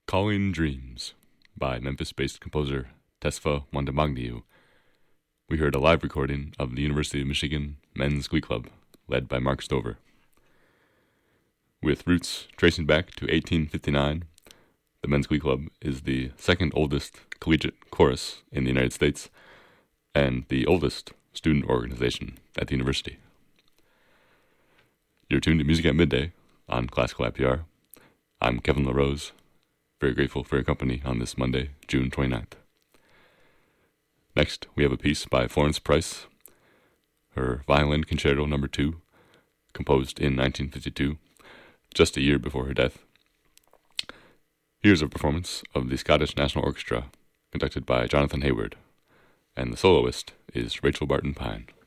Calling Dreams by Memphis-based composer Tesfa Wandamagniu. We heard a live recording of the University of Michigan Men's Glee Club, led by Mark Stover. With roots tracing back to 1859, the Men's Glee Club is the second oldest collegiate chorus in the United States and the oldest student organization at the university. You're tuned to Music at Midday on Classical IPR. I'm Kevin LaRose, very grateful for your company on this Monday, June 29th. Next, we have a piece by Florence Price, her Violin Concerto No. 2, composed in 1952, just a year before her death. Here's a performance of the Scottish National Orchestra, conducted by Jonathan Hayward, and the soloist is Rachel Barton Pine.